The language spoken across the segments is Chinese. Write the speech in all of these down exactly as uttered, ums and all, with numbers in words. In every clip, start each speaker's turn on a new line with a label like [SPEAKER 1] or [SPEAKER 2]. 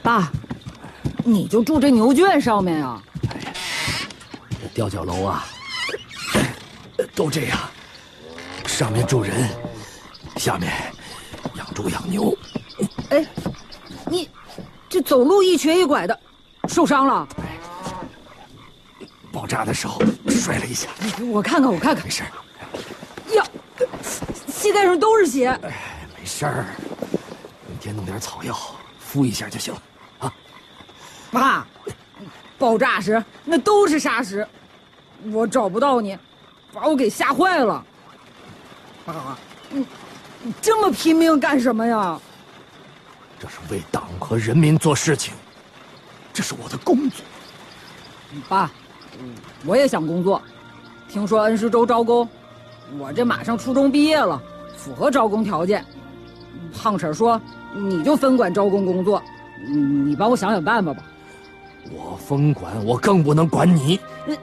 [SPEAKER 1] 爸，你就住这牛圈上面啊？
[SPEAKER 2] 这吊脚楼啊，都这样，上面住人，下面养猪养牛。
[SPEAKER 1] 哎，你这走路一瘸一拐的，受伤了？
[SPEAKER 2] 爆炸的时候摔了一下。
[SPEAKER 1] 我看看，我看看，
[SPEAKER 2] 没事。
[SPEAKER 1] 呀，膝盖上都是血。
[SPEAKER 2] 哎，没事儿，明天弄点草药敷一下就行了啊。
[SPEAKER 1] 爸，爆炸时那都是沙石，我找不到你，把我给吓坏了。爸，你你这么拼命干什么呀？
[SPEAKER 2] 这是为党和人民做事情，这是我的工作。
[SPEAKER 1] 爸，我也想工作，听说恩施州招工，我这马上初中毕业了，符合招工条件。胖婶说你就分管招工工作，你帮我想想办法吧。
[SPEAKER 2] 我分管，我更不能管你。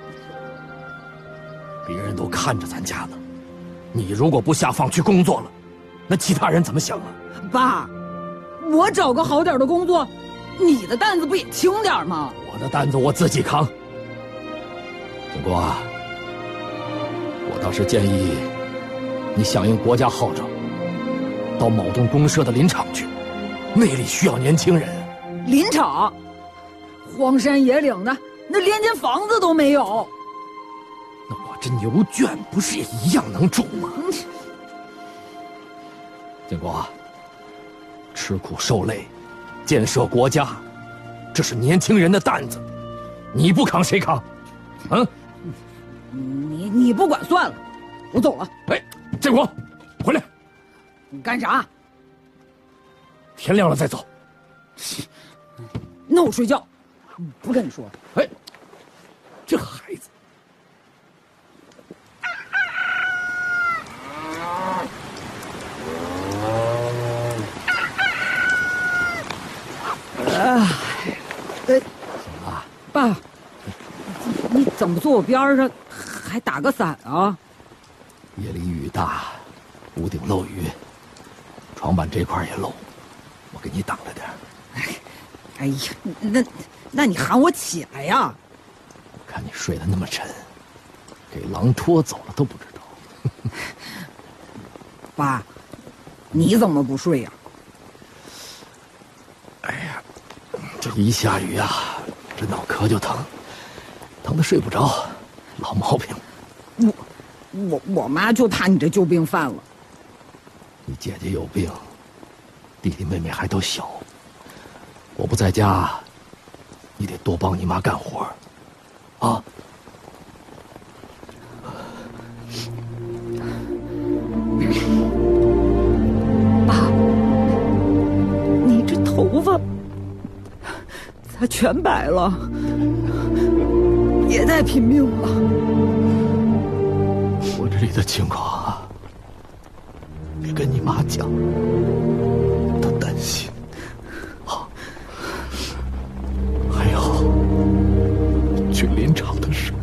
[SPEAKER 2] 别人都看着咱家呢，你如果不下放去工作了，那其他人怎么想啊？
[SPEAKER 1] 爸，我找个好点的工作，你的担子不也轻点吗？
[SPEAKER 2] 我的担子我自己扛。景国啊，我倒是建议你响应国家号召，到某栋公社的林场去，那里需要年轻人。
[SPEAKER 1] 林场，荒山野岭的，那连间房子都没有。
[SPEAKER 2] 那我这牛圈不是也一样能住吗？景国啊，吃苦受累，建设国家，这是年轻人的担子，你不扛谁扛？嗯，
[SPEAKER 1] 你你不管算了，我走了。
[SPEAKER 2] 哎，建国，回来！
[SPEAKER 1] 你干啥？
[SPEAKER 2] 天亮了再走。
[SPEAKER 1] 那我睡觉，不跟你说。
[SPEAKER 2] 哎，这孩子。
[SPEAKER 1] 啊，哎，爸，你怎么坐我边上，还打个伞啊？
[SPEAKER 2] 夜里雨大，屋顶漏雨，床板这块也漏，我给你挡着点。
[SPEAKER 1] 哎呀，那那你喊我起来呀！
[SPEAKER 2] 看你睡得那么沉，给狼拖走了都不知道。
[SPEAKER 1] 爸，你怎么不睡呀？
[SPEAKER 2] 哎呀，这一下雨啊，这脑壳就疼，疼得睡不着，老毛病。
[SPEAKER 1] 我我我妈就怕你这旧病犯了。
[SPEAKER 2] 你姐姐有病，弟弟妹妹还都小，我不在家，你得多帮你妈干活，啊。
[SPEAKER 1] 爸，你这头发咋全白了？别再拼命了。
[SPEAKER 2] 我这里的情况啊，你跟你妈讲，她担心。好，还有去林场的事，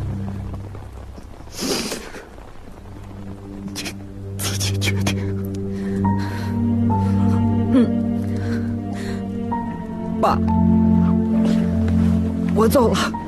[SPEAKER 2] 你自己决定。
[SPEAKER 1] 嗯，爸，我走了。